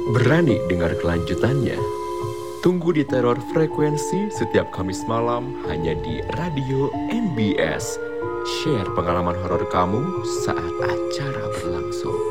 Berani dengar kelanjutannya? Tunggu di Teror Frekuensi setiap Kamis malam hanya di Radio MBS. Share pengalaman horor kamu saat acara berlangsung.